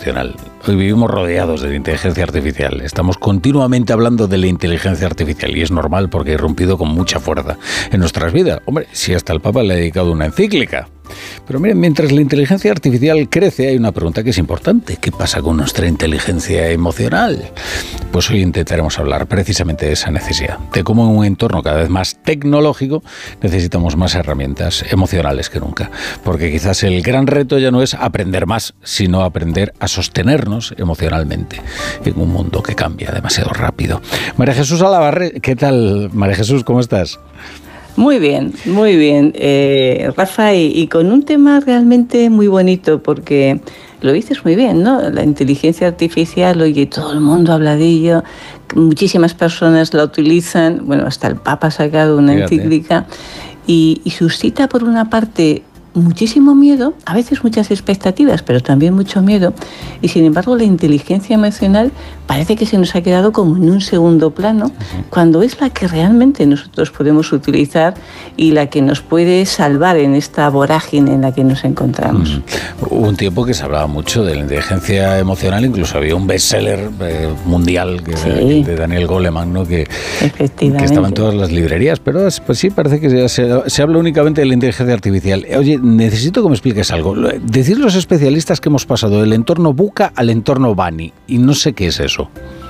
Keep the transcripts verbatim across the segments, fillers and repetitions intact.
emocional. Hoy vivimos rodeados de la inteligencia artificial. Estamos continuamente hablando de la inteligencia artificial y es normal porque ha irrumpido con mucha fuerza en nuestras vidas. Hombre, si hasta el Papa le ha dedicado una encíclica. Pero miren, mientras la inteligencia artificial crece, hay una pregunta que es importante. ¿Qué pasa con nuestra inteligencia emocional? Pues hoy intentaremos hablar precisamente de esa necesidad, de cómo en un entorno cada vez más tecnológico necesitamos más herramientas emocionales que nunca. Porque quizás el gran reto ya no es aprender más, sino aprender a sostenernos emocionalmente en un mundo que cambia demasiado rápido. María Jesús Alabarre, ¿qué tal? María Jesús, ¿cómo estás? Muy bien, muy bien, eh, Rafa, y, y con un tema realmente muy bonito, porque lo dices muy bien, ¿no? La inteligencia artificial, oye, todo el mundo habla de ello, muchísimas personas la utilizan, bueno, hasta el Papa ha sacado una Fíjate. encíclica, y, y suscita por una parte muchísimo miedo, a veces muchas expectativas, pero también mucho miedo, y sin embargo la inteligencia emocional parece que se nos ha quedado como en un segundo plano, uh-huh. cuando es la que realmente nosotros podemos utilizar y la que nos puede salvar en esta vorágine en la que nos encontramos. Uh-huh. Hubo un tiempo que se hablaba mucho de la inteligencia emocional, incluso había un bestseller eh, mundial que sí. de, de Daniel Goleman, ¿no? que, que estaba en todas las librerías, pero pues sí, parece que se, se, se habla únicamente de la inteligencia artificial. Oye, necesito que me expliques algo. Decir los especialistas que hemos pasado del entorno VUCA al entorno BANI, y no sé qué es eso.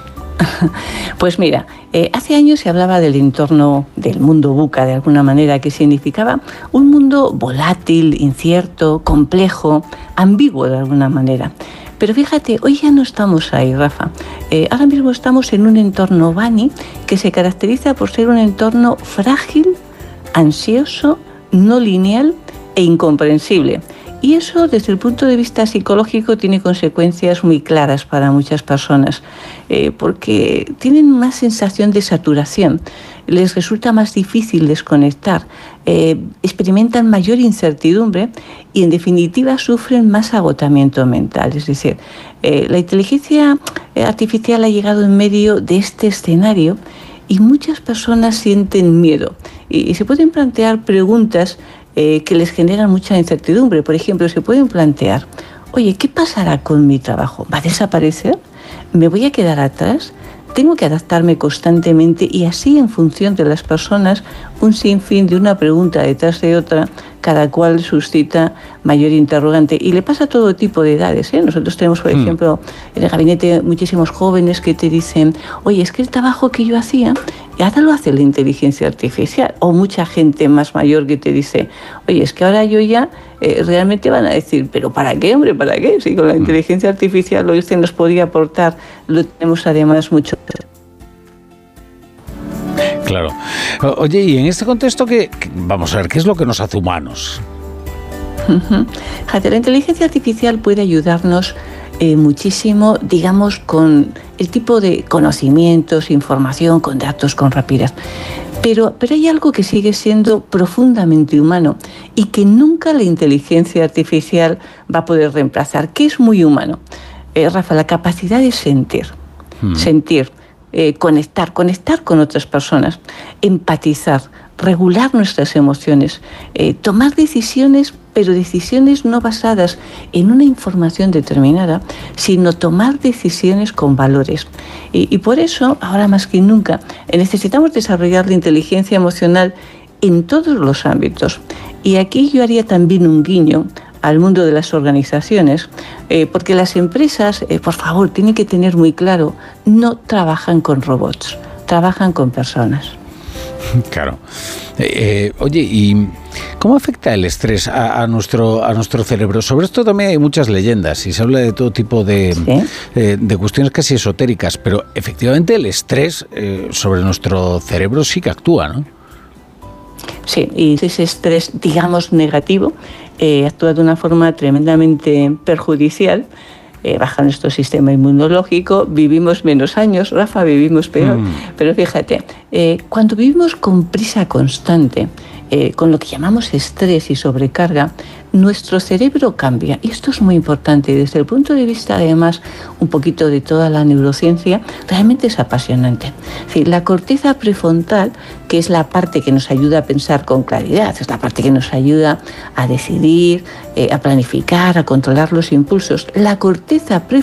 Pues mira, eh, hace años se hablaba del entorno del mundo VUCA, de alguna manera, que significaba un mundo volátil, incierto, complejo, ambiguo de alguna manera. Pero fíjate, hoy ya no estamos ahí, Rafa. Eh, ahora mismo estamos en un entorno BANI que se caracteriza por ser un entorno frágil, ansioso, no lineal e incomprensible. Y eso, desde el punto de vista psicológico, tiene consecuencias muy claras para muchas personas, eh, porque tienen más sensación de saturación, les resulta más difícil desconectar, eh, experimentan mayor incertidumbre y, en definitiva, sufren más agotamiento mental. Es decir, eh, la inteligencia artificial ha llegado en medio de este escenario y muchas personas sienten miedo y, y se pueden plantear preguntas Eh, que les generan mucha incertidumbre. Por ejemplo, se pueden plantear, oye, ¿qué pasará con mi trabajo? ¿Va a desaparecer? ¿Me voy a quedar atrás? Tengo que adaptarme constantemente, y así, en función de las personas, un sinfín de una pregunta detrás de otra, cada cual suscita mayor interrogante. Y le pasa a todo tipo de edades, ¿eh? Nosotros tenemos, por mm. ejemplo, en el gabinete muchísimos jóvenes que te dicen, oye, es que el trabajo que yo hacía, y ahora lo hace la inteligencia artificial. O mucha gente más mayor que te dice, oye, es que ahora yo ya eh, realmente van a decir, pero ¿para qué, hombre? ¿Para qué? Si con la inteligencia artificial lo que nos podría aportar, lo tenemos además mucho. Claro. Oye, y en este contexto, ¿qué, vamos a ver, ¿qué es lo que nos hace humanos? Uh-huh. La inteligencia artificial puede ayudarnos Eh, muchísimo, digamos, con el tipo de conocimientos, información, con datos, con rapidez. Pero, pero hay algo que sigue siendo profundamente humano y que nunca la inteligencia artificial va a poder reemplazar, que es muy humano. Eh, Rafa, la capacidad de sentir, hmm. sentir, eh, conectar, conectar con otras personas, empatizar, regular nuestras emociones, eh, tomar decisiones, pero decisiones no basadas en una información determinada, sino tomar decisiones con valores. Y, y por eso, ahora más que nunca, necesitamos desarrollar la inteligencia emocional en todos los ámbitos. Y aquí yo haría también un guiño al mundo de las organizaciones, eh, porque las empresas, eh, por favor, tienen que tener muy claro, no trabajan con robots, trabajan con personas. Claro. Eh, oye, ¿y cómo afecta el estrés a, a, nuestro, a nuestro cerebro? Sobre esto también hay muchas leyendas y se habla de todo tipo de, ¿sí? eh, de cuestiones casi esotéricas, pero efectivamente el estrés eh, sobre nuestro cerebro sí que actúa, ¿no? Sí, y ese estrés, digamos, negativo, eh, actúa de una forma tremendamente perjudicial. Eh, baja nuestro sistema inmunológico, vivimos menos años, Rafa, vivimos peor. Mm. Pero fíjate, eh, cuando vivimos con prisa constante, eh, con lo que llamamos estrés y sobrecarga, nuestro cerebro cambia. Y esto es muy importante. Desde el punto de vista, además, un poquito de toda la neurociencia, realmente es apasionante. Sí, la corteza prefrontal, que es la parte que nos ayuda a pensar con claridad, es la parte que nos ayuda a decidir, eh, a planificar, a controlar los impulsos. La corteza prefrontal